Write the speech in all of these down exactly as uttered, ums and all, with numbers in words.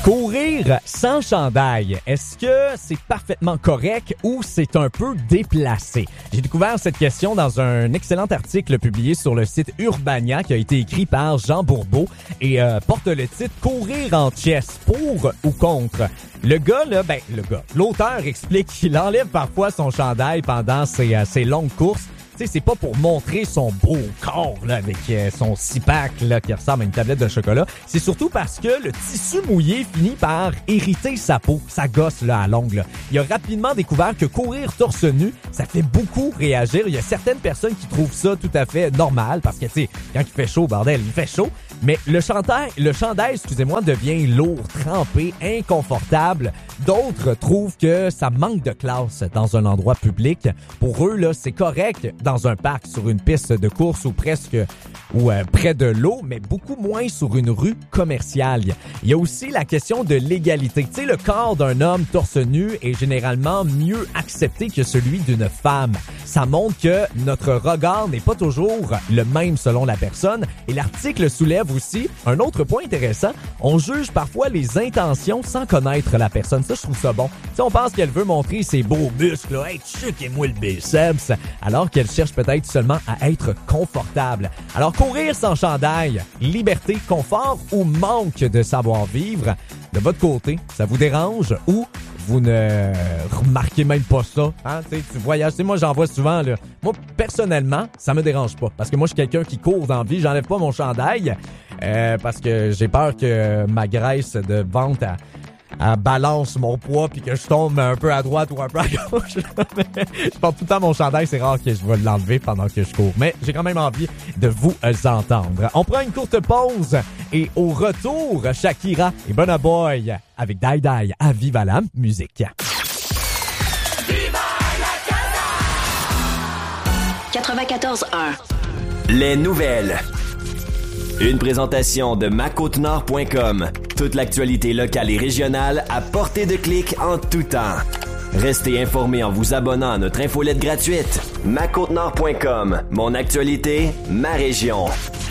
Courir sans chandail, est-ce que c'est parfaitement correct ou c'est un peu déplacé? J'ai découvert cette question dans un excellent article publié sur le site Urbania qui a été écrit par Jean Bourbeau et euh, porte le titre « Courir en chess, pour ou contre ». Le gars, là, ben, le gars, l'auteur explique qu'il enlève parfois son chandail pendant ses, euh, ses longues courses. Tu sais, c'est pas pour montrer son beau corps, là, avec euh, son six-pack, là, qui ressemble à une tablette de chocolat. C'est surtout parce que le tissu mouillé finit par irriter sa peau, sa gosse, là, à longue, là. Il a rapidement découvert que courir torse nu, ça fait beaucoup réagir. Il y a certaines personnes qui trouvent ça tout à fait normal, parce que, tu sais, quand il fait chaud, bordel, il fait chaud. Mais le chandail, le chandail, excusez-moi, devient lourd, trempé, inconfortable. D'autres trouvent que ça manque de classe dans un endroit public. Pour eux, là, c'est correct dans un parc, sur une piste de course ou presque ou euh, près de l'eau, mais beaucoup moins sur une rue commerciale. Il y a aussi la question de l'égalité. Tu sais, le corps d'un homme torse nu est généralement mieux accepté que celui d'une femme. Ça montre que notre regard n'est pas toujours le même selon la personne. Et l'article soulève aussi un autre point intéressant. On juge parfois les intentions sans connaître la personne. Ça, je trouve ça bon. Tu sais, on pense qu'elle veut montrer ses beaux muscles, là, être chic et moi le biceps, alors qu'elle cherche peut-être seulement à être confortable. Alors, courir sans chandail, liberté, confort ou manque de savoir-vivre, de votre côté, ça vous dérange ou vous ne remarquez même pas ça? Hein? Tu sais, tu voyages. Moi, j'en vois souvent. Là. Moi, personnellement, ça me dérange pas. Parce que moi, je suis quelqu'un qui court dans la vie. J'enlève pas mon chandail euh, parce que j'ai peur que ma graisse de ventre à elle balance mon poids puis que je tombe un peu à droite ou un peu à gauche. Je porte tout le temps mon chandail, c'est rare que je vais l'enlever pendant que je cours. Mais j'ai quand même envie de vous entendre. On prend une courte pause et au retour, Shakira et Burna Boy avec Die Die à Viva la musique. quatre-vingt-quatorze un. Les nouvelles. Une présentation de ma côte nord point com. Toute l'actualité locale et régionale à portée de clic en tout temps. Restez informés en vous abonnant à notre infolette gratuite. ma côte nord point com. Mon actualité, ma région.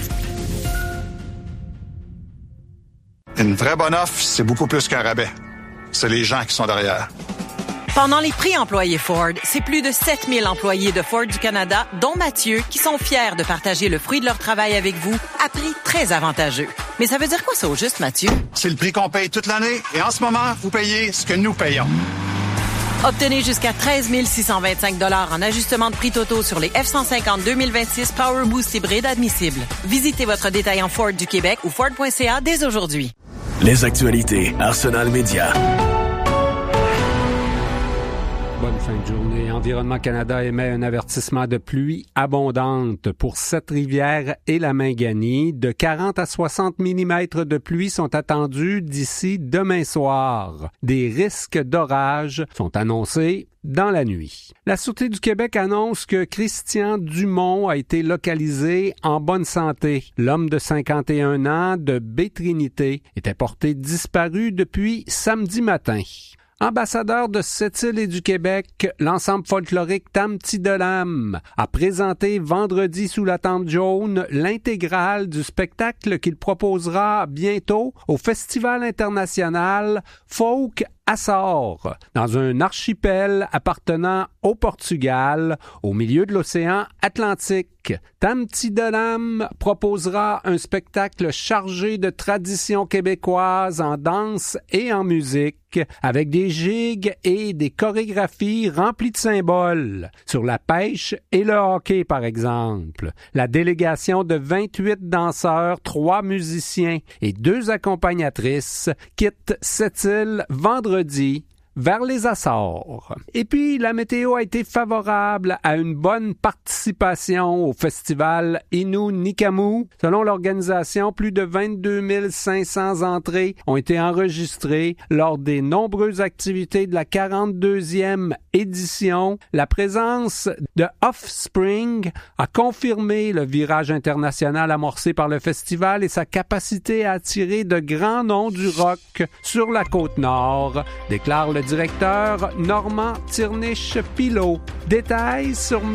Une vraie bonne offre, c'est beaucoup plus qu'un rabais. C'est les gens qui sont derrière. Pendant les prix employés Ford, c'est plus de sept mille employés de Ford du Canada, dont Mathieu, qui sont fiers de partager le fruit de leur travail avec vous à prix très avantageux. Mais ça veut dire quoi ça au juste, Mathieu? C'est le prix qu'on paye toute l'année et en ce moment, vous payez ce que nous payons. Obtenez jusqu'à treize mille six cent vingt-cinq dollars en ajustement de prix totaux sur les F cent cinquante deux mille vingt-six Power Boost hybride admissibles. Visitez votre détaillant Ford du Québec ou Ford point C A dès aujourd'hui. Les actualités Arsenal Média. Bonne fin de journée. Environnement Canada émet un avertissement de pluie abondante pour Sept-Rivières et la Minganie. De quarante à soixante millimètres de pluie sont attendus d'ici demain soir. Des risques d'orage sont annoncés dans la nuit. La Sûreté du Québec annonce que Christian Dumont a été localisé en bonne santé. L'homme de cinquante et un ans de Baie-Trinité était porté disparu depuis samedi matin. Ambassadeur de Sept-Îles et du Québec, l'ensemble folklorique Tam-Ti-de-Lam a présenté vendredi sous la tente jaune l'intégrale du spectacle qu'il proposera bientôt au Festival international Folk Açores, dans un archipel appartenant au Portugal, au milieu de l'océan Atlantique. Tam-Ti-de-Lam proposera un spectacle chargé de traditions québécoises en danse et en musique, avec des gigs et des chorégraphies remplies de symboles, sur la pêche et le hockey par exemple. La délégation de vingt-huit danseurs, trois musiciens et deux accompagnatrices quitte Sept-Îles vendredi vers les Açores. Et puis, la météo a été favorable à une bonne participation au festival Innu-Nikamu. Selon l'organisation, plus de vingt-deux mille cinq cents entrées ont été enregistrées lors des nombreuses activités de la quarante-deuxième édition. La présence de Offspring a confirmé le virage international amorcé par le festival et sa capacité à attirer de grands noms du rock sur la Côte-Nord, déclare le directeur Normand Tirniche-Pilot. Détails sur